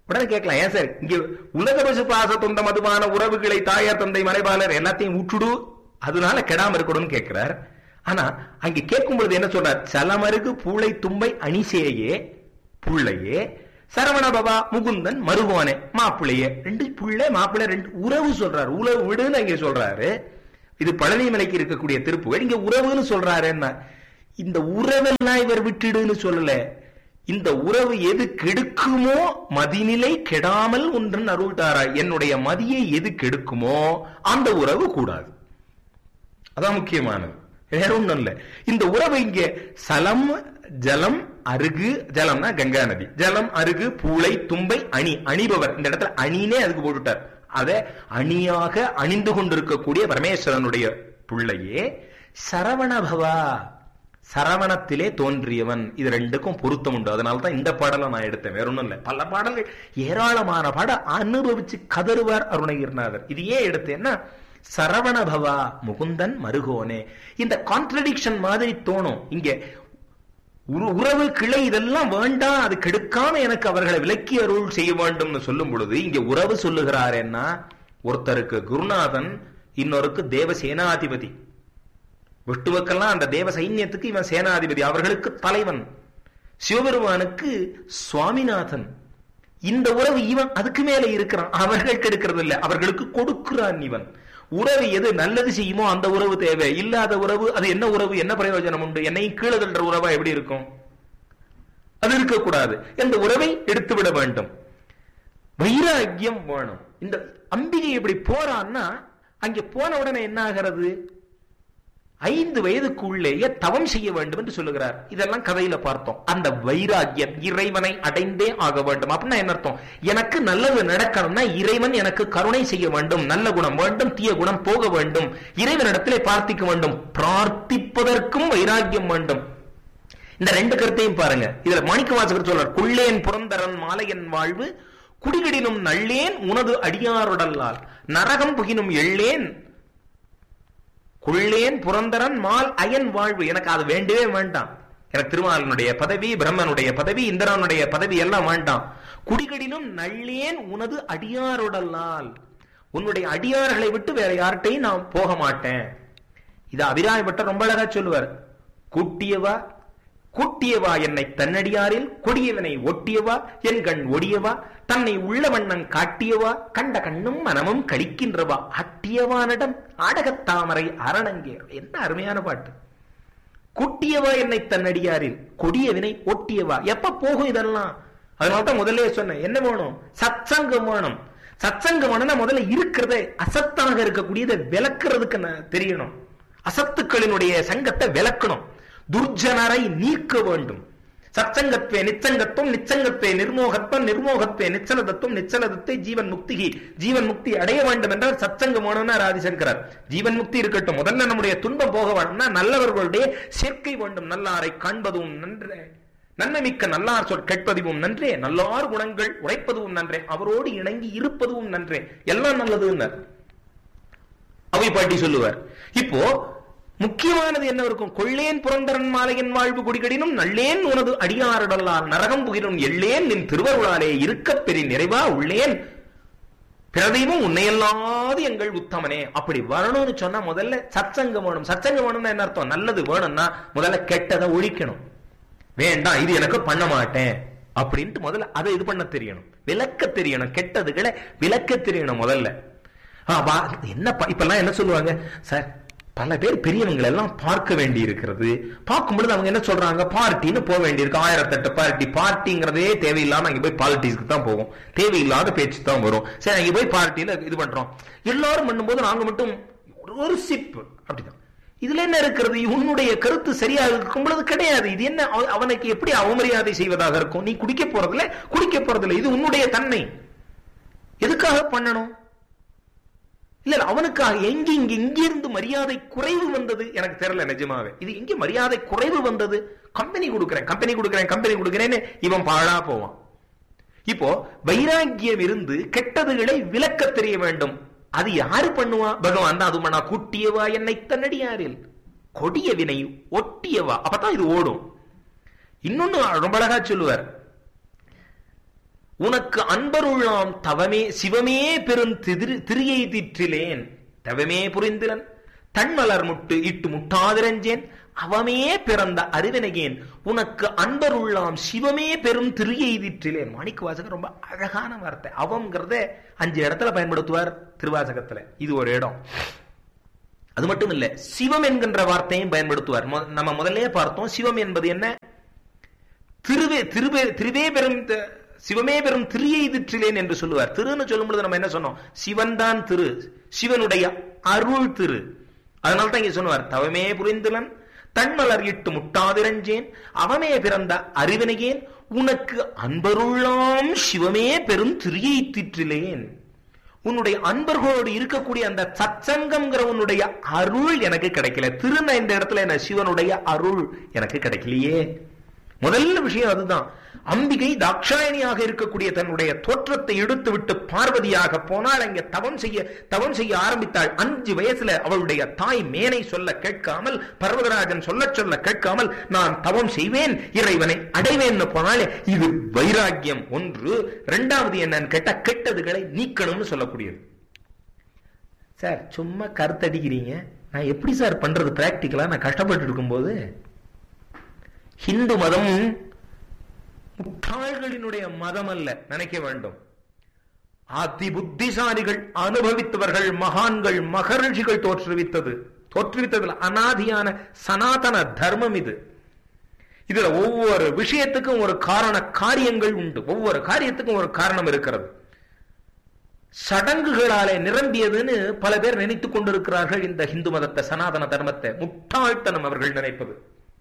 உடனே கேட்கலாம், ஏன் சார் இங்க உலக பசு பாச தொந்த மதுவான உறவுகளை தாயார் தந்தை மனைவாளர் எல்லாத்தையும் ஊற்றுடு, அதனால கெடாம இருக்கணும்னு கேட்கிறார். ஆனா அங்க கேட்கும் பொழுது என்ன சொல்றார்? சலமருகு பூளை தும்பை அணிசேயே புள்ளையே சரவண பவா முகுந்தன் மருகோனே மாப்பிள்ளையே. ரெண்டு புள்ளை மாப்பிள்ளை, ரெண்டு உறவு சொல்றாரு. உறவு விடுன்னு அங்க சொல்றாரு. இது பழனிமலைக்கு இருக்கக்கூடிய திருப்புகழ். இங்க உறவுன்னு சொல்றாரு. என்ன இந்த உறவெல்லாம் இவர் விட்டுடுன்னு சொல்லல. இந்த உறவு எது கெடுக்குமோ மதிநிலை கெடாமல் ஒன்றன் அருள்தாரா, என்னுடைய மதியை எது கெடுக்குமோ அந்த உறவு கூடாது. அதான் முக்கியமானது, வேற ஒண்ணும் இல்ல. இந்த உறவு இங்க சலம் ஜலம் அருகு, ஜலம்னா கங்கா நதி, ஜலம் அருகு பூளை தும்பை அணி, அணிபவர். இந்த இடத்துல அணினே அதுக்கு போட்டுட்டார். அத அணியாக அணிந்து கொண்டிருக்கக்கூடிய பரமேஸ்வரனுடைய பிள்ளையே சரவணபவா, சரவணத்திலே தோன்றியவன். இது ரெண்டுக்கும் பொருத்தம் உண்டு. அதனால்தான் இந்த பாடலை நான் எடுத்தேன், வேற ஒண்ணும் இல்லை. பல பாடல்கள், ஏராளமான பாட அனுபவிச்சு கதறுவார் அருணகிரிநாதர். இது ஏன் எடுத்தேன்னா சரவணபவா முகுந்தன் மருகோனே. இந்த கான்ட்ரடிக்ஷன் மாதிரி தோணும். இங்க உறவு கிளை இதெல்லாம் வேண்டாம், அது கெடுக்காம எனக்கு அவர்களை விலக்கி அருள் செய்ய வேண்டும் சொல்லும் பொழுது இங்க உறவு சொல்லுகிறார். என்ன, ஒருத்தருக்கு குருநாதன், இன்னொருக்கு தேவ சேனாதிபதி. விஷ்ணுவுக்கெல்லாம் அந்த தேவ சைன்யத்துக்கு இவன் சேனாதிபதி, அவர்களுக்கு தலைவன். சிவபெருமானுக்கு சுவாமிநாதன். இந்த உறவு இவன் அதுக்கு மேல இருக்கிறான், அவர்கள் கெடுக்கிறது இல்லை, அவர்களுக்கு கொடுக்கிறான் இவன். உறவு எது நல்லது செய்யுமோ அந்த உறவு தேவை. இல்லாத உறவு அது என்ன உறவு, என்ன பிரயோஜனம் உண்டு? என்னையும் கீழே தள்ளுற உறவா எப்படி இருக்கும்? அது இருக்கக்கூடாது. இந்த உறவை எடுத்துவிட வேண்டும். வைராக்கியம் வேணும். இந்த அம்பிகை இப்படி போறான்னா அங்கே போன உடனே என்ன ஆகிறது? 5 வயதுக்குள்ளேயே தவம் செய்ய வேண்டும் என்று சொல்லுகிறார். இதெல்லாம் கதையில பார்த்தோம். அந்த வைராக்கியம், இறைவனை அடைந்தே ஆக வேண்டும். அப்படின்னா என்ன அர்த்தம்? எனக்கு நல்லது நடக்கணும்னா இறைவன் எனக்கு கருணை செய்ய வேண்டும், நல்ல குணம் வேண்டும், தீய குணம் போக வேண்டும், இறைவனிடத்திலே பிரார்த்திக்க வேண்டும். பிரார்த்திப்பதற்கும் வைராக்கியம் வேண்டும். இந்த 2 கருத்தையும் பாருங்க. இதுல மாணிக்கவாசகர் சொல்றார், கொள்ளேன் புரந்தரன் மாலையன் வாழ்வு குடிகடினும் நள்ளேன் உனது அடியாருடல்லால் நரகம் புகினும் எள்ளேன் கொள்ளேன் புரந்தரன் மால் அயன் வாழ்வு. எனக்கு அது வேண்டவே வேண்டாம். எனக்கு திருமாலனுடைய பதவி, பிரம்மனுடைய பதவி, இந்திரனுடைய பதவி எல்லாம் வேண்டாம். குடிகடினும் நள்ளேன் உனது அடியாருடல்லால், உன்னுடைய அடியார்களை விட்டு வேற யார்கிட்டையும் நான் போக மாட்டேன். இது அபிராமி பட்டர் ரொம்ப அழகா சொல்லுவார். கூட்டியவா கூட்டியவா என்னை தன்னடியாரில் கொடியவனை ஒட்டியவா என் கண் ஒடியவா தன்னை உள்ள வண்ணம் காட்டியவா கண்ட கண்ணும் மனமும் கழிக்கின்றவா ஆட்டியவானிடம் ஆடகத்தாமரை அரணங்கேர். என்ன அருமையான பாட்டு. கூட்டியவா என்னை தன்னடியாரில் கொடியவனை ஒட்டியவா. எப்ப போகும் இதெல்லாம்? அதனால்தான் முதல்ல சொன்னேன், என்ன வேணும்? சத்சங்கம் வேணும். சத்சங்கம் வேணும்னா முதல்ல இருக்கிறத, அசத்தாக இருக்கக்கூடியதை விளக்குறதுக்கு தெரியணும். அசத்துக்களினுடைய சங்கத்தை விளக்கணும். துர்ஜனரை நீக்க வேண்டும். சச்சங்கத்வே நிச்சங்கத்துவம், நிச்சங்கத்வே நிர்மோகத்துவம், நிர்மோகத்வே நிச்சலதத்துவம், நிச்சலதத்தை ஜீவன் முக்தி. ஜீவன் முக்தி அடைய வேண்டும் என்றால் சச்சங்கம் வேணும்னா ஆதிசங்கரார். ஜீவன் முக்தி இருக்கட்டும், முதல்ல நம்முடைய துன்பம் போக வேண்டும்னா நல்லவர்களுடைய சேர்க்கை வேண்டும். நல்லாரை காண்பதும் நன்றே, நன்மைமிக்க நல்லார் சொல் கேட்பதுவும் நன்றே, நல்லார் குணங்கள் உரைப்பதும் நன்றே, அவரோடு இணங்கி இருப்பதும் நன்றே, எல்லாம் நல்லதுன்னு அவை பாட்டி சொல்லுவார். இப்போ முக்கியமானது என்ன இருக்கும்? கொள்ளேன் புரந்தரன் மாலையன் வாழ்வு குடிகடினும் நல்லேன் உனது அடியாருடல்லால் நரகம் புகினும் எள்ளேன் நின் திருவருளாலே இருக்கப் பெரிய நிறைவா உள்ளேன் பிரதீபம் உன்னையல்லாது எங்கள் உத்தமனே. அப்படி வரணும்னு சொன்னா முதல்ல சத்சங்கம் வேணும். சத்சங்கம் வேணும்னா என்ன அர்த்தம்? நல்லது வேணும்னா முதல்ல கெட்டதை ஒழிக்கணும். வேண்டாம், இது எனக்கு பண்ண மாட்டேன் அப்படின்ட்டு முதல்ல அதை இது பண்ண தெரியணும், விளக்க தெரியணும். கெட்டதுகளை விளக்க தெரியணும் முதல்ல. என்ன இப்பெல்லாம் என்ன சொல்லுவாங்க சார், பல பேர் பெரியவங்களை எல்லாம் பார்க்க வேண்டி இருக்கிறது. பார்க்கும்பொழுது அவங்க என்ன சொல்றாங்க, பார்ட்டின்னு போக வேண்டியிருக்கு. 1008 பார்ட்டி. பார்ட்டிங்கிறதே தேவையில்லாம அங்க போய் பாலிட்டிக்ஸ்க்கு தான் போகும், தேவையில்லாத பேச்சு தான் வரும். சரி, அங்க போய் பார்ட்டியில இது பண்றோம். எல்லாரும் பண்ணும்போது நாங்க மட்டும் ஒரு சிப் அப்படிதான். இதுல என்ன இருக்கிறது? உன்னுடைய கருத்து சரியாக இருக்கும் பொழுது கிடையாது. இது என்ன, அவனுக்கு எப்படி அவமரியாதை செய்வதாக இருக்கும்? நீ குடிக்க போறதில்லை, இது உன்னுடைய தன்மை. எதுக்காக பண்ணணும்? இல்ல அவனுக்காக இங்கிருந்து மரியாதை குறைவு வந்தது எனக்கு தெரியல நிஜமாவே. இது எங்க மரியாதை குறைவு வந்தது? கம்பெனி கொடுக்கிறேன்னு இவன் பாழா போவான். இப்போ வைராக்கியம் இருந்து கெட்டதுகளை விளக்க தெரிய வேண்டும். அது யாரு பண்ணுவா? பகவான் தான் அது பண்ணா. கூட்டியவா என்னை தன்னடியாரில் கொடிய வினை ஒட்டியவா. அப்பதான் இது ஓடும். இன்னொன்னு ரொம்ப அழகா சொல்லுவார், உனக்கு அன்பருள்ளாம் தவமே சிவமே பெரும் திரியை திற்றிலேன். தவமே புரிந்திலன் தன்மலர் முட்டு இட்டு முட்டாதிரஞ்சேன் அவமே பிறந்த அறிவினையேன் உனக்கு அன்பருள்ளாம் சிவமே பெரும் திரியை திற்றிலேன். மாணிக்க வாசகர் ரொம்ப அழகான வார்த்தை. அவம்ங்கிறத 5 இடத்துல பயன்படுத்துவார் திருவாசகத்துல. இது ஒரு இடம். அது மட்டும் இல்ல, சிவம் என்கின்ற வார்த்தையும் பயன்படுத்துவார். நம்ம முதல்லயே பார்த்தோம், சிவம் என்பது என்ன? திருவே பெரும் சிவமே பெரும் திரியை திற்றிலேன் என்று சொல்லுவார். திருன்னு சொல்லும் பொழுது நம்ம என்ன சொன்னோம்? சிவன் தான் திரு, சிவனுடைய அருள் திரு. அதனால்தான் இங்க சொன்னார், தவமே புரிந்துலன் தன்மலர் இட்டு முட்டாதிரஞ்சேன் அவமே பிறந்த அறிவினையேன் உனக்கு அன்பருள்ளாம் சிவமே பெரும் திரியை திற்றிலேன். உன்னுடைய அன்பர்களோடு இருக்கக்கூடிய அந்த சத்சங்கம்ங்கிற உன்னுடைய அருள் எனக்கு கிடைக்கல. திருந இந்த இடத்துல என்ன? சிவனுடைய அருள் எனக்கு கிடைக்கலையே. முதல்ல விஷயம் அதுதான். அம்பிகை தாக்ஷாயணியாக இருக்கக்கூடிய தன்னுடைய தோற்றத்தை எடுத்து விட்டு பார்வதியாக போனால் அங்கே தவம் செய்ய ஆரம்பித்தாள். 5 வயசுல அவளுடைய தாய் மேனை சொல்ல கேட்காமல், பர்வதராஜன் சொல்ல கேட்காமல் நான் தவம் செய்வேன், இறைவனை அடைவேன் போனாலே இது வைராக்கியம் ஒன்று. 2வது என்னன்னு கேட்டா, கெட்டதுகளை நீக்கணும்னு சொல்லக்கூடியது. சார் சும்மா கருத்தடிக்கிறீங்க, நான் எப்படி சார் பண்றது பிராக்டிக்கலா? நான் கஷ்டப்பட்டு இருக்கும்போது ஹிந்து மதம் முட்டாள்களினுடைய மதம் அல்ல, நினைக்க வேண்டும். அதி புத்திசாலிகள், அனுபவித்தவர்கள், மகான்கள், மகர்ஷிகள் தோற்றுவித்ததுல அனாதியான சனாதன தர்மம் இது. இதுல ஒவ்வொரு விஷயத்துக்கும் ஒரு காரியங்கள் உண்டு. ஒவ்வொரு காரியத்துக்கும் ஒரு காரணம் இருக்கிறது. சடங்குகளாலே நிரம்பியதுன்னு பல பேர் நினைத்துக் கொண்டிருக்கிறார்கள் இந்த ஹிந்து மதத்தை, சனாதன தர்மத்தை. முட்டாள்தனம் அவர்கள் நினைப்பது,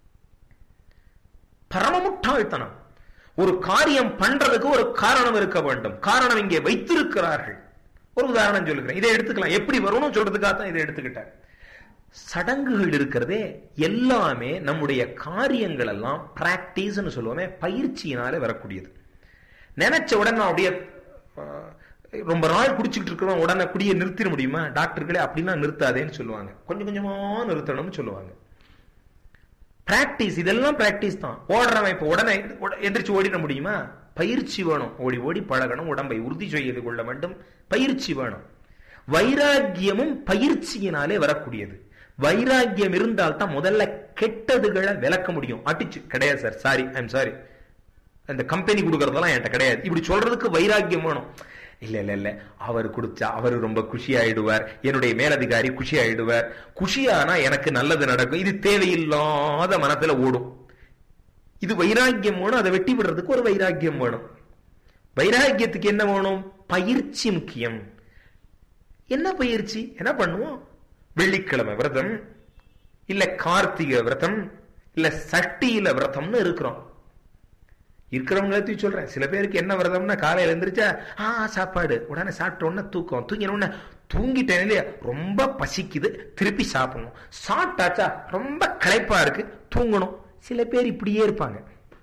பரம முட்டாள்தனம். ஒரு காரியம் பண்றதுக்கு ஒரு காரணம் இருக்க வேண்டும். காரணம் இங்கே வைத்திருக்கிறார்கள். ஒரு உதாரணம் சொல்லுகிறேன், இதை எடுத்துக்கலாம். எப்படி வரணும்னு சொல்றதுக்காக தான் இதை எடுத்துக்கிட்டேன். சடங்குகள் இருக்கிறதே எல்லாமே நம்முடைய காரியங்கள் எல்லாம் பிராக்டிஸ்னு சொல்லுவோமே, பயிற்சியினாலே வரக்கூடியது. நினைச்ச உடனே அப்படியே ரொம்ப நாள் குடிச்சுக்கிட்டு இருக்கிறோம், உடனே குடியை நிறுத்திட முடியுமா? டாக்டர்களே அப்படின்னா நிறுத்தாதேன்னு சொல்லுவாங்க. கொஞ்சம் கொஞ்சமா நிறுத்தணும்னு சொல்லுவாங்க. பிராக்டிஸ், இதெல்லாம் பிராக்டிஸ் தான். ஓடுறவன் இப்ப உடனே எந்திரிச்சு ஓடிட முடியுமா? பயிற்சி வேணும். ஓடி ஓடி பழகணும், உடம்பை உறுதி செய்து கொள்ள வேண்டும், பயிற்சி வேணும். வைராக்கியமும் பயிற்சியினாலே வரக்கூடியது. வைராக்கியம் இருந்தால் தான் முதல்ல கெட்டதுகளை விளக்க முடியும். அடிச்சு கிடையாது சார், சாரி, ஐம் சாரி, அந்த கம்பெனி கொடுக்கறதெல்லாம் என்கிட்ட கிடையாது, இப்படி சொல்றதுக்கு வைராக்கியம் வேணும். இல்ல அவர் குடிச்சா அவர் ரொம்ப குஷி ஆயிடுவார், என்னுடைய மேலதிகாரி குஷி ஆயிடுவார், குஷியானா எனக்கு நல்லது நடக்கும், இது தேவையில்லாத மனத்துல ஓடும். இது வைராக்கியம் வேணும். அதை வெட்டி விடுறதுக்கு ஒரு வைராக்கியம் வேணும். வைராக்கியத்துக்கு என்ன வேணும்? பயிற்சி முக்கியம். என்ன பயிற்சி? என்ன பண்ணுவோம்? வெள்ளிக்கிழமை விரதம், இல்ல கார்த்திகை விரதம், இல்ல சஷ்டியில விரதம்னு இருக்கிறோம். இருக்கிறவங்களத்தையும் சொல்றேன். சில பேருக்கு என்ன விரதம்னா, காலையில எழுந்திரிச்சா சாப்பாடு, உடனே சாப்பிட்ட உடனே தூக்கம், தூங்கின உடனே தூங்கிட்டேன் இல்லையா, ரொம்ப பசிக்குது, திருப்பி சாப்பிடணும், சாப்பிட்டாச்சா ரொம்ப களைப்பா இருக்கு, தூங்கணும். சில பேர் இப்படியே இருப்பாங்க.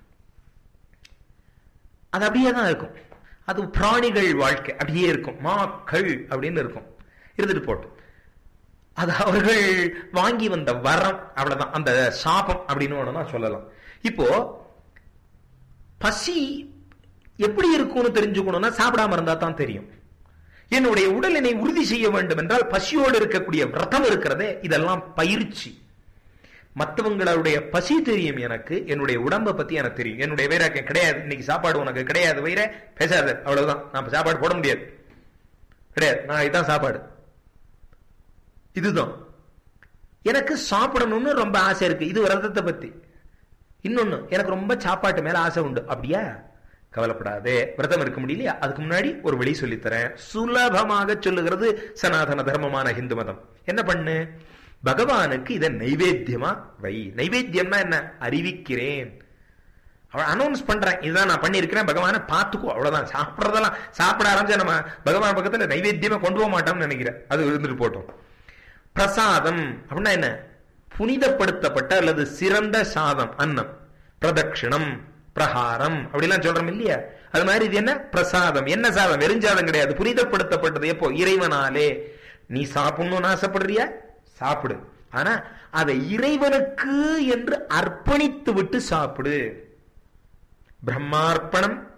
அது அப்படியே தான் இருக்கும். அது பிராணிகள் வாழ்க்கை அப்படியே இருக்கும். மாக்கள் அப்படின்னு இருக்கும், இருந்துட்டு போட்டு. அது அவர்கள் வாங்கி வந்த வரம், அவ்வளவுதான். அந்த சாபம் அப்படின்னு சொல்லலாம். இப்போ பசி எப்படி இருக்கும்னு தெரிஞ்சுக்கணும்னா சாப்பிடாம இருந்தா தான் தெரியும். என்னுடைய உடலினை உறுதி செய்ய வேண்டும் என்றால் பசியோடு இருக்கக்கூடிய விரதம் இருக்கிறதே, இதெல்லாம் பயிற்சி. மற்றவங்களுடைய பசி தெரியும் எனக்கு, என்னுடைய உடம்பை பத்தி எனக்கு தெரியும். என்னுடைய வைராக்கியம் கிடையாது, இன்னைக்கு சாப்பாடு உனக்கு கிடையாது, வயிற பேசாத, அவ்வளவுதான். நான் சாப்பாடு போட முடியாது, கிடையாது, நான் இதுதான் சாப்பாடு, இதுதான். எனக்கு சாப்பிடணும்னு ரொம்ப ஆசை இருக்கு, இது விரதத்தை பத்தி. இன்னொன்னு, எனக்கு ரொம்ப சாப்பாட்டு மேல ஆசை உண்டு, அப்படியா? கவலைப்படாதே, விரதம் இருக்க முடியலையா? அதுக்கு முன்னாடி ஒரு வழி சொல்லித்தரேன். சுலபமாக சொல்லுகிறது சனாதன தர்மமான ஹிந்து மதம். என்ன பண்ணு? பகவானுக்கு இதை நைவேத்தியமா வை. நைவேத்தியம்னா என்ன? அறிவிக்கிறேன், அனௌன்ஸ் பண்றேன், இதுதான் நான் பண்ணிருக்கிறேன், பகவானை பார்த்துக்கோ, அவ்வளவுதான். சாப்பிடறதெல்லாம் சாப்பிட ஆரம்பிச்சா நம்ம பகவான் பக்கத்துல நைவேத்தியமா கொண்டு போக மாட்டோம்னு நினைக்கிறேன். அது இருந்துட்டு போட்டோம். பிரசாதம் அப்படின்னா என்ன? புனிதப்படுத்தப்பட்ட அல்லது சிறந்த சாதம், அன்னம். பிரதட்சிணம், பிரகாரம் அப்படிலாம் சொல்றோம் இல்லையா? அது மாதிரி இது என்ன? பிரசாதம். என்ன சாதம்? வெறுஞ்சாதம் கிடையாது, புனிதப்படுத்தப்பட்டது. எப்போ? இறைவனாலே. நீ சாப்பிடணும்னு ஆசைப்படுறியா? சாப்பிடு, ஆனா அதை இறைவனுக்கு என்று அர்ப்பணித்து விட்டு சாப்பிடு. பிரம்மார்ப்பணம்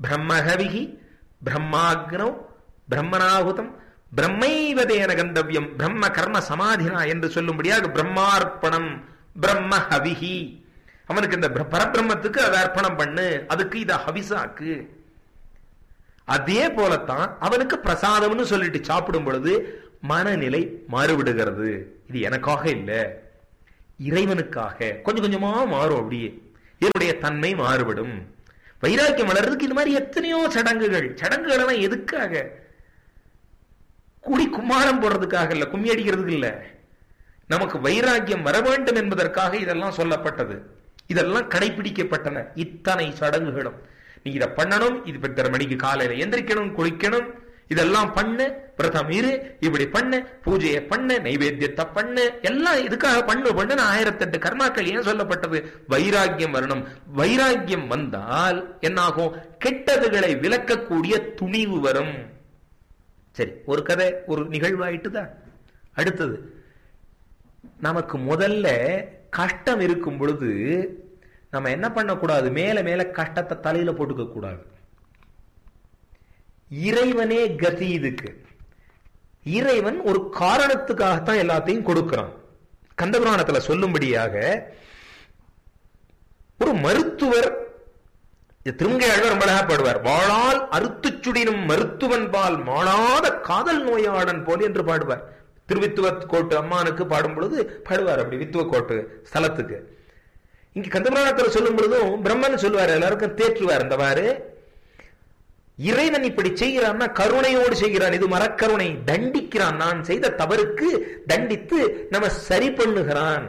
பிரம்மஹவிகி பிரம்மாக்னோ பிரம்மனாகுதம் பிரம்மைவதேன கந்தவியம் பிரம்ம கர்ம சமாதினா என்று சொல்லும்படியாக பிரம்மார்ப்பணம் பிரம்மஹவிகி. அவனுக்கு இந்த பரபிரம்மத்துக்கு அதை அர்ப்பணம் பண்ணு, அதுக்கு இத ஹவிசாக்கு. அதே போலத்தான் அவனுக்கு பிரசாதம்னு சொல்லிட்டு சாப்பிடும் பொழுது மனநிலை மாறுவிடுகிறது. இது எனக்காக இல்ல, இறைவனுக்காக. கொஞ்சம் கொஞ்சமா மாறும், அப்படியே என்னுடைய தன்மை மாறுபடும். வைராக்கியம் வளர்றதுக்கு இது மாதிரி எத்தனையோ சடங்குகள். சடங்குகள் எல்லாம் எதுக்காக? கூடி கும்மாரம் போடுறதுக்காக இல்ல, கும்மி அடிக்கிறதுக்கு இல்ல. நமக்கு வைராக்கியம் வர வேண்டும் என்பதற்காக இதெல்லாம் சொல்லப்பட்டது, இதெல்லாம் கடைபிடிக்கப்பட்டன. இத்தனை சடங்குகளும் நீ இதை பண்ணணும், இது இத்தனை மணிக்கு காலையில எந்திரிக்கணும், குளிக்கணும், இதெல்லாம் பண்ணு, பிரதம் இரு, இப்படி பண்ணு, பூஜையை பண்ணு, நைவேத்தியத்தை பண்ணு, எல்லாம் இதுக்காக பண்ணு 1008 கர்மாக்கள் ஏன் சொல்லப்பட்டது? வைராக்கியம் வரணும். வைராக்கியம் வந்தால் என்னாகும்? கெட்டதுகளை விலக்கக்கூடிய துணிவு வரும். சரி, ஒரு கதை, ஒரு நிகழ்வாயிட்டுதான். அடுத்தது, நமக்கு முதல்ல கஷ்டம் இருக்கும் பொழுது நம்ம என்ன பண்ணக்கூடாது? மேல மேல கஷ்டத்தை தலையில போட்டுக்க கூடாது. இறைவனே கதி. இதுக்கு இறைவன் ஒரு காரணத்துக்காகத்தான் எல்லாத்தையும் கொடுக்கிறான். கந்தபுராணத்துல சொல்லும்படியாக ஒரு மருத்துவர், திருமங்கையாழ்வார் ரொம்ப அழகா பாடுவார், வாழால் அறுத்துச்சுடினும் மருத்துவன் பால் மாளாத காதல் நோயாளன் போல் என்று பாடுவார். திருவித்துவக்கோட்டு அம்மானுக்கு பாடும் பொழுது பாடுவார் அப்படி, வித்துவக்கோட்டு ஸ்தலத்துக்கு. இங்க கந்தபுராணத்தில் சொல்லும் பொழுதும் பிரம்மன் சொல்லுவார், எல்லாருக்கும் தேற்றுவார். இந்தவாறு இறைவன் இப்படி செய்கிறான்னா கருணையோடு செய்கிறான், இது மரக்கருணை. தண்டிக்கிறான், நான் செய்த தவறுக்கு தண்டித்து நம்ம சரி பண்ணுகிறான்.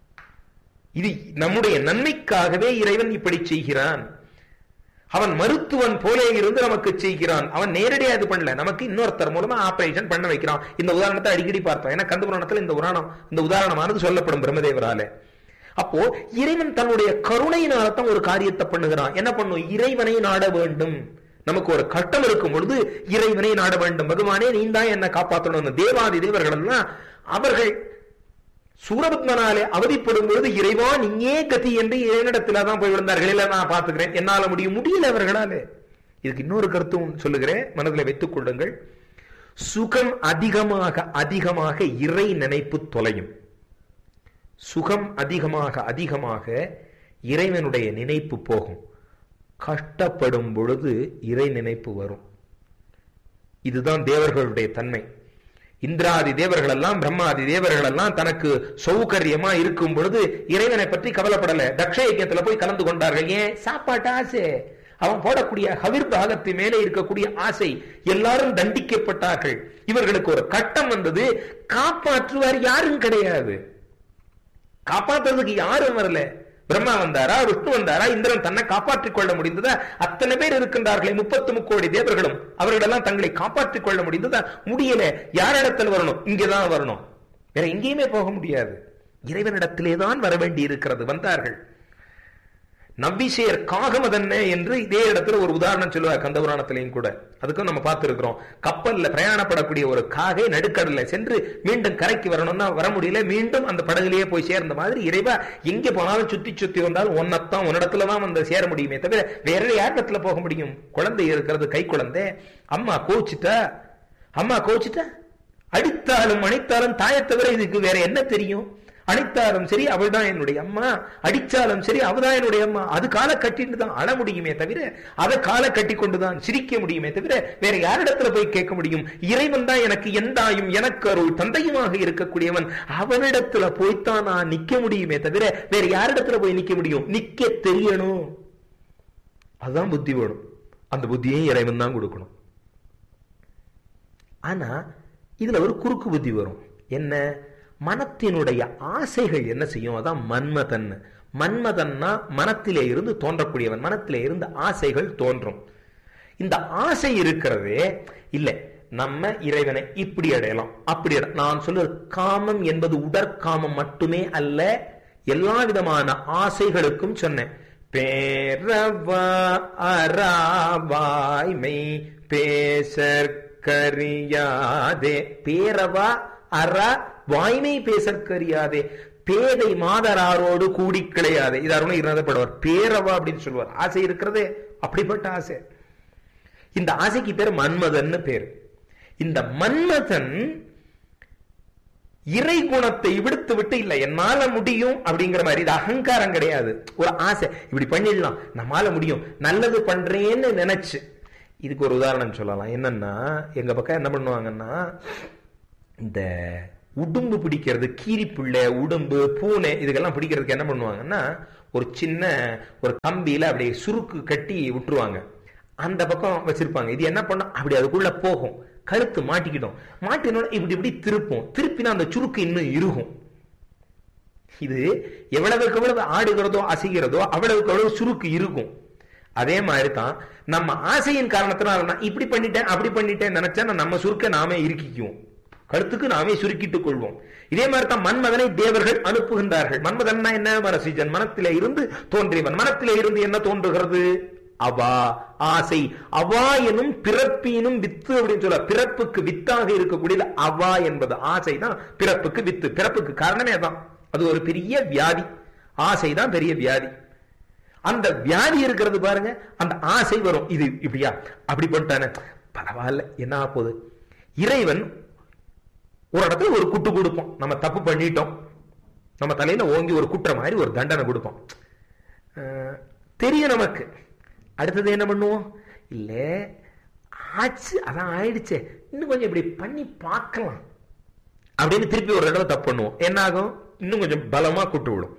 இது நம்முடைய நன்மைக்காகவே இறைவன் இப்படி செய்கிறான். அவன் மருத்துவன் போலே இருந்து நமக்கு செய்கிறான். அவன் நேரடியா இது பண்ணல, நமக்கு இன்னொருத்தர் மூலமா ஆபரேஷன் பண்ண வைக்கிறான். இந்த உதாரணத்தை அடிக்கடி பார்த்தோம். ஏன்னா கந்தபுராணத்தில் இந்த உதாரணமானது சொல்லப்படும் பிரம்மதேவரால. அப்போ இறைவன் தன்னுடைய கருணையினால்தான் ஒரு காரியத்தை பண்ணுகிறான். என்ன பண்ணும்? இறைவனை நாட வேண்டும். நமக்கு ஒரு கஷ்டம் இருக்கும் பொழுது இறைவனை நாட வேண்டும். பகவானே, நீ தான் என்ன காப்பாற்றணும். தேவாதி தேவர்கள் எல்லாம் அவர்கள் சூரபத்மனாலே அவதிப்படும் பொழுது இறைவா நீயே கதி என்று இறைவனிடத்துல தான் போய் விழுந்தார்கள். இல்ல நான் பாத்துக்கிறேன், என்னால முடியல அவர்களாலே. இதுக்கு இன்னொரு கருத்தும் சொல்லுகிறேன், மனதில் வைத்துக் கொள்ளுங்கள். சுகம் அதிகமாக அதிகமாக இறை நினைப்பு தொலையும். சுகம் அதிகமாக அதிகமாக இறைவனுடைய நினைப்பு போகும். கஷ்டப்படும் பொழுது இறை நினைப்பு வரும். இதுதான் தேவர்களுடைய தன்மை. இந்திராதி தேவர்கள் எல்லாம், பிரம்மாதி தேவர்கள் எல்லாம் தனக்கு சௌகரியமா இருக்கும் பொழுது இறைவனை பற்றி கவலைப்படல. தக்ஷ யஜ்ஞத்துல போய் கலந்து கொண்டார்கள். ஏன்? சாப்பாட்டு ஆசை. அவன் போடக்கூடிய ஹவிர்பாகத்து மேலே இருக்கக்கூடிய ஆசை. எல்லாரும் தண்டிக்கப்பட்டார்கள். இவர்களுக்கு ஒரு கட்டம் வந்தது. காப்பாற்றுவார் யாரும் கிடையாது. காப்பாற்றுறதுக்கு யாரும் வரல. பிரம்மா வந்தாரா, விஷ்ணு வந்தாரா, இந்திரன் தன்னை காப்பாற்றிக் கொள்ள முடிந்ததா? அத்தனை பேர் இருக்கின்றார்களே, 33 கோடி தேவர்களும், அவர்களெல்லாம் தங்களை காப்பாற்றிக் கொள்ள முடிந்ததா? முடியல. யாரிடத்தில் வரணும்? இங்கேதான் வரணும், வேற எங்கேயுமே போக முடியாது. இறைவனிடத்திலேதான் வர வேண்டி இருக்கிறது. வந்தார்கள். நவ்விசேர் காகமதன்ன என்று இதே இடத்துல ஒரு உதாரணம் சொல்லுவார் கந்தபுராணத்திலையும் கூட. அதுக்கும் நம்ம பார்த்திருக்கிறோம். கப்பல்ல பிரயாணப்படக்கூடிய ஒரு காகை நடுக்கடல்ல சென்று மீண்டும் கரைக்கு வரணும்னா வர முடியல. மீண்டும் அந்த படகுலேயே போய் சேர்ந்த மாதிரி இறைவா எங்க போனாலும் சுத்தி சுத்தி வந்தாலும் ஒன்னத்தான் உன்னிடத்துலதான் வந்து சேர முடியுமே தவிர வேற யாரிடத்துல போக முடியும்? குழந்தை இருக்கிறது, கை குழந்தை. அம்மா கோச்சிட்டா அடித்தாலும் அணைத்தாலும் தாயை தவிர இதுக்கு வேற என்ன தெரியும்? அணைத்தாலும் சரி அவள் தான் என்னுடைய அம்மா, அடிச்சாலும் சரி அவதான் என்னுடைய அம்மா. அது காலை கட்டிட்டு தான் அழ முடியுமே தவிர, அதை காலை கட்டி கொண்டுதான் சிரிக்க முடியுமே தவிர வேற யாரிடத்துல போய் கேட்க முடியும்? இறைவன் தான் எனக்கு எந்தாயும் எனக்கு அருள் தந்தையுமாக இருக்கக்கூடியவன். அவனிடத்துல போய்த்தான் நான் நிக்க முடியுமே தவிர வேற யாரிடத்துல போய் நிக்க முடியும்? நிக்க தெரியணும். அதுதான் புத்தி வேணும். அந்த புத்தியை இறைவன் தான் கொடுக்கணும். ஆனா இதுல ஒரு குறுக்கு புத்தி வரும். என்ன? மனத்தினுடைய ஆசைகள் என்ன செய்யும்? அதான் மன்மதன். மன்மதன்னா மனத்திலே இருந்து தோன்றக்கூடியவன். மனத்திலே இருந்து ஆசைகள் தோன்றும். இந்த ஆசை இருக்கிறதே இல்லை, நம்ம இறைவனை இப்படி அடையலாம் அப்படி நான் சொல்றது காமம் என்பது உடற்காமம் மட்டுமே அல்ல, எல்லா விதமான ஆசைகளுக்கும் சொன்னேன். பேரவா அராவாய்மை பேசற்கரியாதே. பேரவா அற வாய்மை பேசற்கரியாதே. பேதை மாதராரோடு கூடி கிளையாதே. இது அருணகிரிநாதர் பாடுவார். பேரவா அப்படின்னு சொல்லுவார். ஆசை இருக்கிறதே அப்படிப்பட்ட ஆசை. இந்த ஆசைக்கு பேர் மன்மதன் பேர். இந்த மன்மதன் இறை குணத்தை விடுத்து விட்டு இல்ல என்னால முடியும் அப்படிங்கிற மாதிரி, இது அகங்காரம் கிடையாது, ஒரு ஆசை, இப்படி பண்ணிடலாம், நம்மால முடியும், நல்லது பண்றேன்னு நினைச்சு. இதுக்கு ஒரு உதாரணம் சொல்லலாம். என்னன்னா, எங்க பக்கம் என்ன பண்ணுவாங்கன்னா, இந்த உடும்பு பிடிக்கிறது, கீரிப்புள்ளை, உடும்பு, பூனை, இதுக்கெல்லாம் பிடிக்கிறதுக்கு என்ன பண்ணுவாங்கன்னா, ஒரு சின்ன ஒரு கம்பியில அப்படியே சுருக்கு கட்டி விட்டுருவாங்க. அந்த பக்கம் வச்சிருப்பாங்க. இது என்ன பண்ணும், அப்படி அதுக்குள்ள போகும், கழுத்து மாட்டிக்கிடும், மாட்டினோட இப்படி இப்படி திருப்பும், திருப்பினா அந்த சுருக்கு இன்னும் இருக்கும். இது எவ்வளவுக்கு எவ்வளவு ஆடுகிறதோ அசைகிறதோ அவ்வளவுக்கு அவ்வளவு சுருக்கு இருக்கும். அதே மாதிரி தான் நம்ம ஆசையின் காரணத்தினால இப்படி பண்ணிட்டேன் அப்படி பண்ணிட்டேன் நினைச்சா நம்ம சுருக்க நாமே இருக்கிக்குவோம், கழுத்துக்கு நாமே சுருக்கிட்டுக் கொள்வோம். இதே மாதிரி தான் மன்மதனை தேவர்கள் அனுப்புகின்றார்கள். மன்மதன் என்ன, மனசிஜன், மனத்திலே இருந்து தோன்றியவன். மனத்திலே இருந்து என்ன தோன்றுகிறது, அவா, ஆசை. அவா எனும் பிறப்பினும் வித்து அப்படின்னு சொல்ல, பிறப்புக்கு வித்தாக இருக்கக்கூடிய அவா என்பது ஆசை தான் பிறப்புக்கு வித்து. பிறப்புக்கு காரணமே தான், அது ஒரு பெரிய வியாதி, ஆசை தான் பெரிய வியாதி. அந்த வியாதி இருக்கிறது பாருங்க, அந்த ஆசை வரும். இது இப்படியா அப்படி பண்ணிட்டானே, பரவாயில்ல, என்ன போகுது. இறைவன் ஒரு இடத்துல ஒரு குட்டு கொடுப்போம், நம்ம தப்பு பண்ணிட்டோம், நம்ம தலையில ஓங்கி ஒரு குற்ற மாதிரி ஒரு தண்டனை கொடுப்போம், தெரியும் நமக்கு. அடுத்தது என்ன பண்ணுவோம், இல்ல ஆச்சு அதான் ஆயிடுச்சே, இன்னும் கொஞ்சம் இப்படி பண்ணி பார்க்கலாம் அப்படின்னு திருப்பி ஒரு தடவை தப்பு பண்ணுவோம். என்ன ஆகும், இன்னும் கொஞ்சம் பலமா குட்டு விடும்.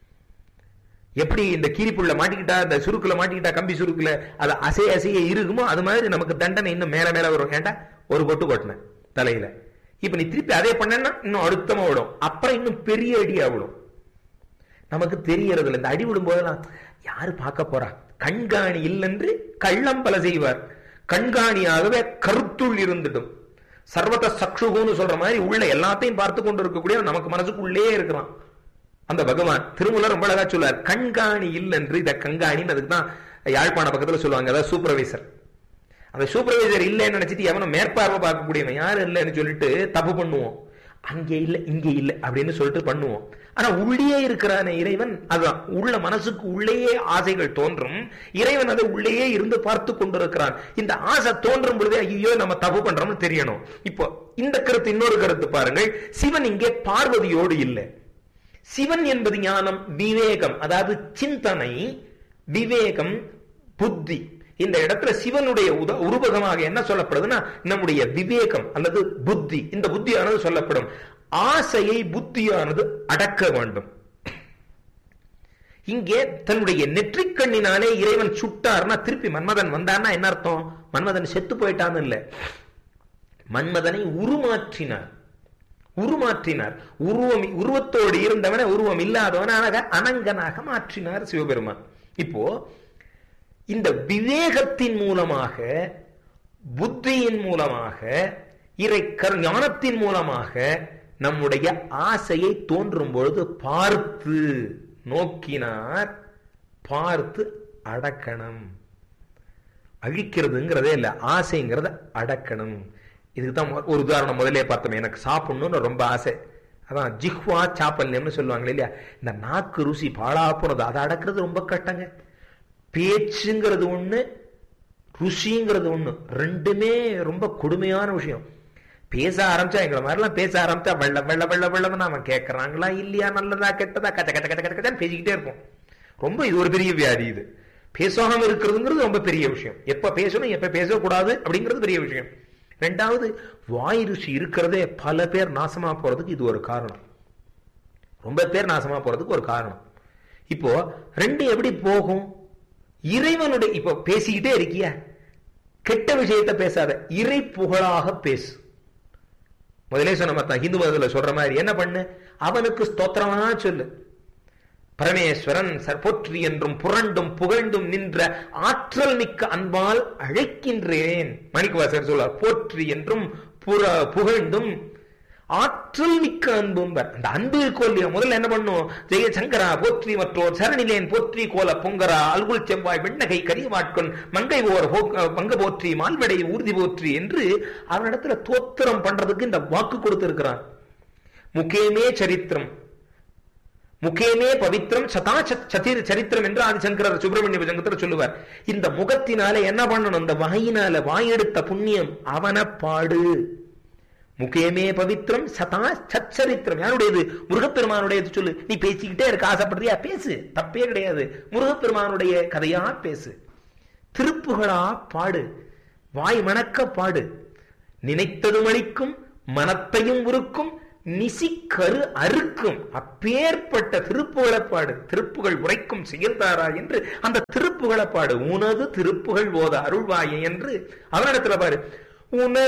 எப்படி இந்த கீரிப்புள்ள மாட்டிக்கிட்டா, இந்த சுருக்குல மாட்டிக்கிட்டா, கம்பி சுருக்குல அது அசைய அசைய இருக்குமோ, அது மாதிரி நமக்கு தண்டனை இன்னும் மேல மேல வரும். ஏண்டா ஒரு கொட்டு கொட்டின தலையில, இப்ப நீ திருப்பி அதே பண்ணா இன்னும் அழுத்தமா விடும், அப்புறம் இன்னும் பெரிய அடியா விடும். நமக்கு தெரியறது இல்லை. இந்த அடி விடும் போதெல்லாம் யாரு பார்க்க போறா, கண்காணி இல்லென்று கள்ளம் பல செய்வார், கண்காணியாகவே கருத்துள் இருந்துடும். சர்வத சக்ஷுகுன்னு சொல்ற மாதிரி உள்ள எல்லாத்தையும் பார்த்து கொண்டு இருக்கக்கூடிய நமக்கு மனசுக்குள்ளே இருக்கிறான் அந்த பகவான். திருமூலர் ரொம்ப அழகா சொல்லுவார், கண்காணி இல்லென்று. இத கண்காணின்னு அதுக்கு தான் யாழ்ப்பாண பக்கத்துல சொல்லுவாங்க, அதாவது சூப்பர்வைசர். அந்த சூப்பர்வைசர் இல்லைன்னு நினைச்சிட்டு எவனும் மேற்பார்வை பார்க்கக்கூடியவன் யாரும் இல்லைன்னு சொல்லிட்டு தப்பு பண்ணுவோம், அங்கே இல்லை இங்கே இல்லை அப்படின்னு சொல்லிட்டு பண்ணுவோம். ஆனா உள்ளே இருக்கிறான இறைவன், அதுதான் உள்ள மனசுக்கு உள்ளேயே ஆசைகள் தோன்றும், இறைவன் அதை உள்ளேயே இருந்து பார்த்து கொண்டிருக்கிறான். இந்த ஆசை தோன்றும் பொழுதே ஐயோ நம்ம தப்பு பண்றோம்னு தெரியணும். இப்போ இந்த கருத்து, இன்னொரு கருத்து பாருங்கள். சிவன் இங்கே பார்வதியோடு இல்லை. சிவன் என்பது ஞானம், விவேகம், அதாவது சிந்தனை, விவேகம், புத்தி. இந்த இடத்துல சிவனுடைய உருவகமாக என்ன சொல்லப்படுதுன்னா நம்முடைய விவேகம் அல்லது புத்தி. இந்த புத்தியானது சொல்லப்படும். ஆசையை புத்தியானது அடக்க வேண்டும். இங்கே தன்னுடைய நெற்றிக்கண்ணினாலே இறைவன் சுட்டார்னா திருப்பி மன்மதன் வந்தான்னா என்ன அர்த்தம், மன்மதன் செத்து போயிட்டான்னு இல்ல, மன்மதனை உருமாற்றினார். உருவத்தோடு இருந்தவனை உருவம் இல்லாதவனாக அனங்கனாக மாற்றினார் சிவபெருமான். இப்போ இந்த விவேகத்தின் மூலமாக, புத்தியின் மூலமாக, இறை ஞானத்தின் மூலமாக நம்முடைய ஆசையை தோன்றும் பொழுது பார்த்து நோக்கினார், பார்த்து அடக்கணும். அழிக்கிறதுங்கிறதே இல்ல, ஆசைங்கிறத அடக்கணும். இதுக்குதான் ஒரு உதாரணம் முதலே பார்த்தோம். எனக்கு சாப்பிடணும்னு ரொம்ப ஆசை, அதான் ஜிஹ்வா சாப்பல்யம்னு சொல்லுவாங்க இல்லையா, இந்த நாக்கு ருசி பாழா போனது, அதை அடக்கிறது ரொம்ப கஷ்டங்க. பேச்சுங்கிறது ஒண்ணு, ருசிங்கிறது ஒண்ணு, ரெண்டுமே ரொம்ப கொடுமையான விஷயம். பேச ஆரம்பிச்சா, எங்களை மாதிரிலாம் பேச ஆரம்பிச்சா வெள்ள வெள்ள வெள்ள வெள்ளம்னு அவன் கேட்கறாங்களா இல்லையா, நல்லதா கெட்டதா, கச்ச கச்ச கச்ச கச்ச பேசிக்கிட்டே இருப்போம். ரொம்ப இது ஒரு பெரிய வியாதி. இது பேசாம இருக்கிறதுங்கிறது ரொம்ப பெரிய விஷயம். எப்ப பேசணும் எப்ப பேசக்கூடாது அப்படிங்கிறது பெரிய விஷயம். ரெண்டாவது, வாய் ருசி இருக்கிறதே பல பேர் நாசமா போறதுக்கு இது ஒரு காரணம். ரொம்ப பேர் நாசமா போறதுக்கு ஒரு காரணம். இப்போ ரெண்டு எப்படி போகும், இறைவனுடைய இப்ப பேசிக்கிட்டே இருக்கிய, கெட்ட விஷயத்தை பேசாத, இறை புகழாக பேசு. முதலே சொன்ன மாதிரி ஹிந்து மதத்துல சொல்ற மாதிரி என்ன பண்ணு, அவனுக்கு ஸ்தோத்திரமா சொல்லு. பரமேஸ்வரன் போற்றி என்றும் புரண்டும் புகழ்ந்தும் நின்ற ஆற்றல் மிக்க அன்பால் அழைக்கின்றேன். மாணிக்கவாசகர் சொல்றார், போற்றி என்றும் புகழ்ந்தும் ஆற்றல் மிக்க அன்பும். அந்த அன்பு கோல்லிய முதல்ல என்ன பண்ணும், ஜெய சங்கரா போற்றி மற்றோர் சரணிலேன் போற்றி கோல பொங்கரா அல்குல் செவ்வாய் வெண்ணகை கரியவாட்கொன் மங்கை ஓர் மங்க போற்றி மால்வடை ஊர்தி போற்றி என்று அவனிடத்துல தோத்திரம் பண்றதுக்கு இந்த வாக்கு கொடுத்திருக்கிறான். முகேமே சரித்திரம் முகேமே பவித்திரம் சதா சரித்திரம் என்று ஆதிசங்கரர் சுப்பிரமணிய விஜங்கத்தில் சொல்லுவார். இந்த முகத்தினால என்ன பண்ணணும்? இந்த வாயினால வாயெடுத்த புண்ணியம் அவனை பாடு. முகேமே பவித்திரம் சதா சச்சரித்திரம். யாருடையது? முருகப்பெருமானுடையது. சொல்லு. நீ பேசிக்கிட்டே இருக்க ஆசைப்படுறியா? பேசு, தப்பே கிடையாது. முருகப்பெருமானுடைய கதையா பேசு, திருப்புகளா பாடு, வாய் மணக்க பாடு. நினைத்ததும் அளிக்கும், மனத்தையும் உருக்கும், நிசிக்கரு அறுக்கும். அப்பேற்பட்ட திருப்புகழப்பாடு. திருப்புகள் உரைக்கும் செயல்தாரா என்று அந்த திருப்புகழப்பாடு. உனது திருப்புகள் ஓத அருள்வாயே என்று அவனிடத்துல பாரு. உனது